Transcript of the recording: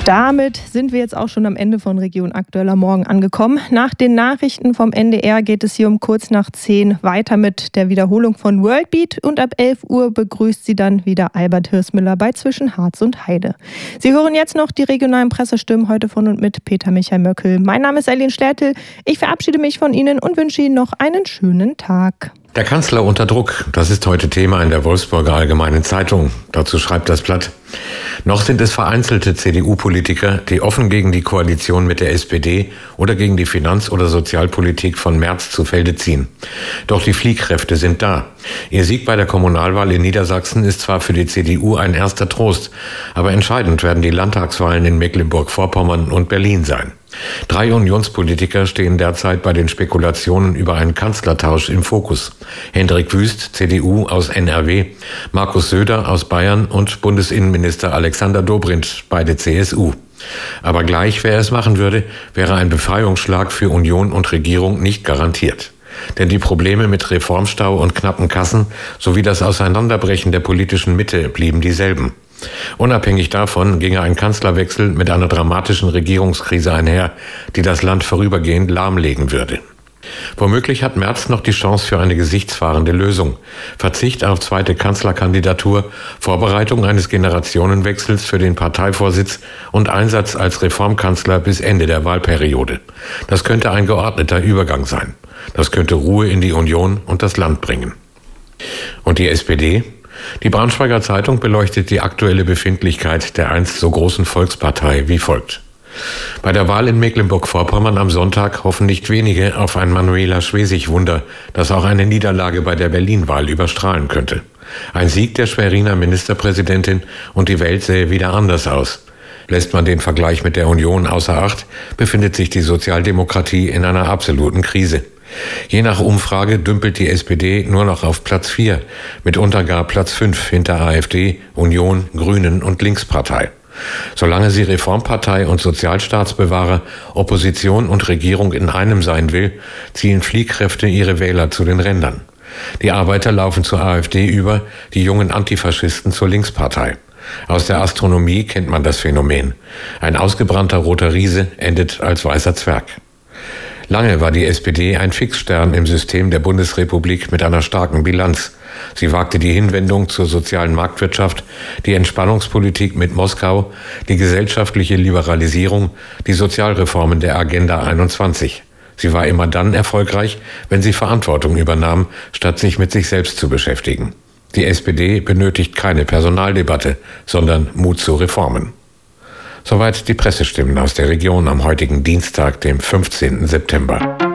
Damit sind wir jetzt auch schon am Ende von Region Aktuell am Morgen angekommen. Nach den Nachrichten vom NDR geht es hier um kurz nach 10 weiter mit der Wiederholung von Worldbeat und ab 11 Uhr begrüßt sie dann wieder Albert Hirsmüller bei Zwischen Harz und Heide. Sie hören jetzt noch die regionalen Pressestimmen heute von und mit Peter Michael Möckel. Mein Name ist Eileen Schlertel. Ich verabschiede mich von Ihnen und wünsche Ihnen noch einen schönen Tag. Der Kanzler unter Druck, das ist heute Thema in der Wolfsburger Allgemeinen Zeitung. Dazu schreibt das Blatt: Noch sind es vereinzelte CDU-Politiker, die offen gegen die Koalition mit der SPD oder gegen die Finanz- oder Sozialpolitik von Merz zu Felde ziehen. Doch die Fliehkräfte sind da. Ihr Sieg bei der Kommunalwahl in Niedersachsen ist zwar für die CDU ein erster Trost, aber entscheidend werden die Landtagswahlen in Mecklenburg-Vorpommern und Berlin sein. 3 Unionspolitiker stehen derzeit bei den Spekulationen über einen Kanzlertausch im Fokus. Hendrik Wüst, CDU aus NRW, Markus Söder aus Bayern und Bundesinnenminister Alexander Dobrindt, beide CSU. Aber gleich, wer es machen würde, wäre ein Befreiungsschlag für Union und Regierung nicht garantiert. Denn die Probleme mit Reformstau und knappen Kassen sowie das Auseinanderbrechen der politischen Mitte blieben dieselben. Unabhängig davon ginge ein Kanzlerwechsel mit einer dramatischen Regierungskrise einher, die das Land vorübergehend lahmlegen würde. Womöglich hat Merz noch die Chance für eine gesichtswahrende Lösung. Verzicht auf zweite Kanzlerkandidatur, Vorbereitung eines Generationenwechsels für den Parteivorsitz und Einsatz als Reformkanzler bis Ende der Wahlperiode. Das könnte ein geordneter Übergang sein. Das könnte Ruhe in die Union und das Land bringen. Und die SPD? Die Braunschweiger Zeitung beleuchtet die aktuelle Befindlichkeit der einst so großen Volkspartei wie folgt. Bei der Wahl in Mecklenburg-Vorpommern am Sonntag hoffen nicht wenige auf ein Manuela Schwesig-Wunder, das auch eine Niederlage bei der Berlin-Wahl überstrahlen könnte. Ein Sieg der Schweriner Ministerpräsidentin und die Welt sähe wieder anders aus. Lässt man den Vergleich mit der Union außer Acht, befindet sich die Sozialdemokratie in einer absoluten Krise. Je nach Umfrage dümpelt die SPD nur noch auf Platz 4, mitunter gar Platz 5 hinter AfD, Union, Grünen und Linkspartei. Solange sie Reformpartei und Sozialstaatsbewahrer, Opposition und Regierung in einem sein will, ziehen Fliehkräfte ihre Wähler zu den Rändern. Die Arbeiter laufen zur AfD über, die jungen Antifaschisten zur Linkspartei. Aus der Astronomie kennt man das Phänomen. Ein ausgebrannter roter Riese endet als weißer Zwerg. Lange war die SPD ein Fixstern im System der Bundesrepublik mit einer starken Bilanz. Sie wagte die Hinwendung zur sozialen Marktwirtschaft, die Entspannungspolitik mit Moskau, die gesellschaftliche Liberalisierung, die Sozialreformen der Agenda 21. Sie war immer dann erfolgreich, wenn sie Verantwortung übernahm, statt sich mit sich selbst zu beschäftigen. Die SPD benötigt keine Personaldebatte, sondern Mut zu Reformen. Soweit die Pressestimmen aus der Region am heutigen Dienstag, dem 15. September.